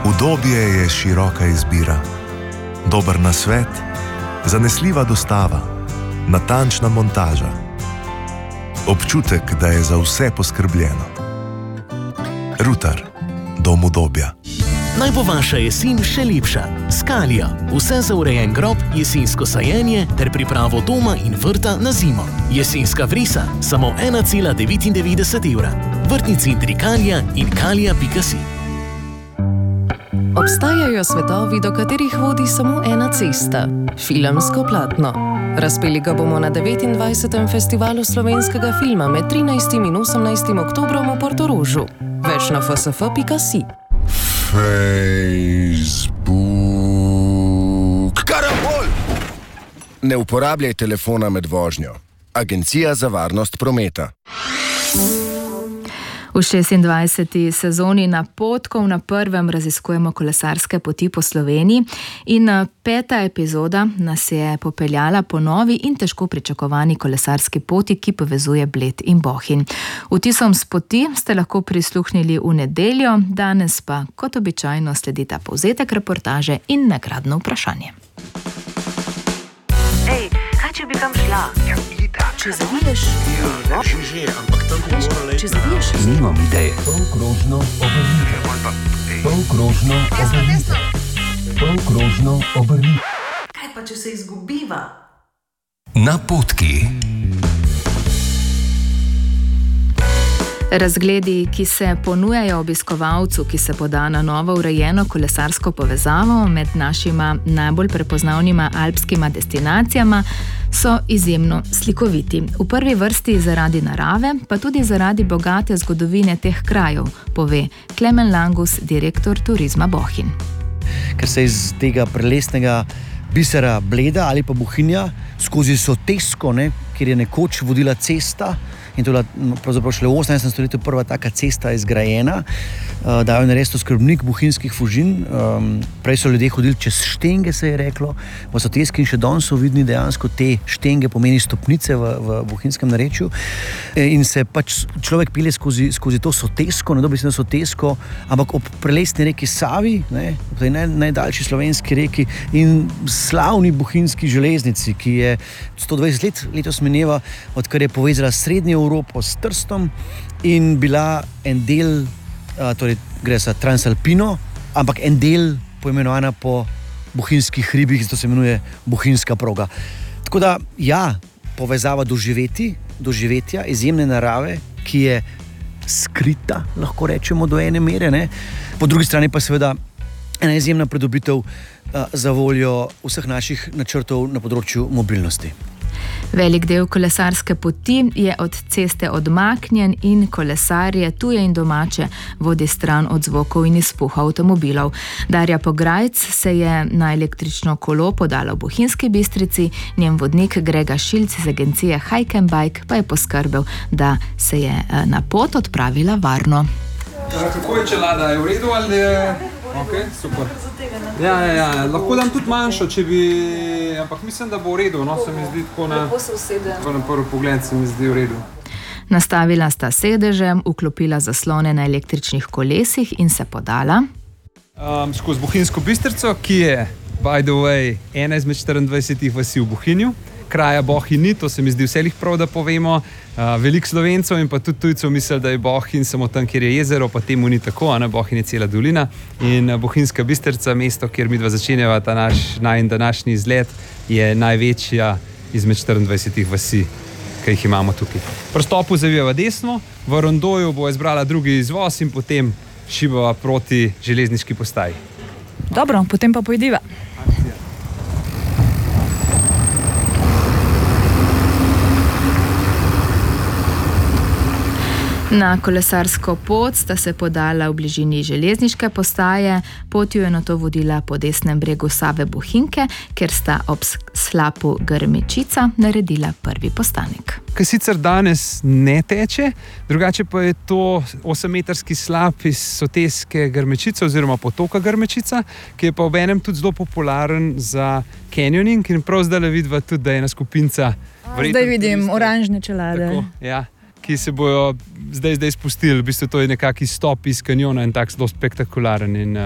Udobje je široka izbira, dober nasvet, zanesljiva dostava, natančna montaža. Občutek, da je za vse poskrbljeno. Rutar, dom udobja. Naj bo vaša jesen še lepša. Skalija, vse za urejen grob, jesensko sajenje ter pripravo doma in vrta na zimo. Jesenska vrisa, samo 1,99 evra. Vrtni centri Kalija in kalija.si. Obstajajo svetovi, do katerih vodi samo ena cesta. Filmsko platno. Razpeli ga bomo na 29. festivalu slovenskega filma med 13. in 18. oktobrom v Portorožu. Več na fsf.si. Facebook. Karambol! Ne uporabljaj telefona med vožnjo. Agencija za varnost prometa. V 26. sezoni Napotkov na prvem raziskujemo kolesarske poti po Sloveniji in 5. epizoda nas je popeljala po novi in težko pričakovani kolesarski poti, ki povezuje Bled in Bohinj. Vtisom s poti ste lahko prisluhnili v nedeljo, danes pa kot običajno sledita povzetek reportaže in nagradno vprašanje. Ej, kaj če bi kam šla? Če zaviješ, ampak tam bi morali... če zaviješ, Nimam ideje. Polkrožno obrnite. Polkrožno obrnite. Polkrožno obrnite. kaj pa če se izgubiva? Napotki. Razgledi, ki se ponujajo obiskovalcu, ki se poda na novo urejeno kolesarsko povezavo med našima najbolj prepoznavnima alpskima destinacijama, so izjemno slikoviti. V prvi vrsti zaradi narave, pa tudi zaradi bogate zgodovine teh krajev, pove Klemen Langus, direktor Turizma Bohinj. Ker se iz tega prelesnega bisera Bleda ali pa Bohinja skozi Sotesko, kjer je nekoč vodila cesta, in to je bila pravzaprav šele v 18. stoletju prva taka cesta izgrajena, da je naredil skrbnik bohinjskih Fužin. Prej so ljudje hodili čez štenge, se je reklo, v Soteski, in še danes so vidni dejansko te štenge, pomeni stopnice v bohinjskem narečju. In se pač človek pelje skozi to Sotesko, dobro mislim, da Sotesko, ampak ob prelesni reki Savi, ob tej najdaljši slovenski reki, in slavni bohinjski železnici, ki je 120 let letos mineva, odkar je povezala srednjo Evropo s Trstom in bila en del, torej gre za Transalpino, ampak en del poimenovana po bohinjskih hribih, zato se imenuje bohinjska proga. Tako da, ja, povezava doživetja, izjemne narave, ki je skrita, lahko rečemo, do ene mere, Po drugi strani pa seveda ena izjemna pridobitev za voljo vseh naših načrtov na področju mobilnosti. Velik del kolesarske poti je od ceste odmaknjen in kolesarje, tuje in domače, vodi stran od zvokov in izpuha avtomobilov. Darja Pograjc se je na električno kolo podala v Bohinjski Bistrici, njen vodnik Grega Šilc iz agencije Hike and Bike pa je poskrbel, da se je na pot odpravila varno. Kako je čelada? Je v redu ali je... Ok, super. Ja, lahko dam tudi manjšo, če bi... Ampak mislim, da bo v redu, se mi zdi tako na prvi pogled se mi zdi v redu. Nastavila sta sedeže, vklopila zaslone na električnih kolesih in se podala. Skozi Bohinjsko Bistrico, ki je, by the way, ena izmed 24 vasi v Bohinju. Kraja Bohinj ni, to se mi zdi vselih prav, da povemo. Veliko Slovencev in pa tudi tujcev misli, da je Bohinj samo tam, kjer je jezero, pa temu ni tako, Bohinj je cela dolina. In Bohinjska Bistrica, mesto, kjer midva začenjava ta naš današnji izlet, je največja izmed 24 vasi, ki jih imamo tukaj. Pri stopu zavijava desno, v rondoju bo izbrala drugi izvoz in potem šibava proti železniški postaji. Dobro, potem pa pojdiva. Na kolesarsko pot sta se podala v bližini železniške postaje, pot jo je nato vodila po desnem bregu Save Bohinjke, kjer sta ob slapu Grmečica naredila prvi postanek. Ki sicer danes ne teče, drugače pa je to 8-metrski slap iz Soteske Grmečice oziroma potoka Grmečica, ki je pa obenem tudi zelo popularen za canyoning in prav zdaj vidiva tudi, da je ena skupinca. Zdaj vidim oranžne čelade. Tako, ja. Ki se bojo zdaj spustili. V bistvu to je nekakšen stop iz kanjona in tak zelo spektakularen.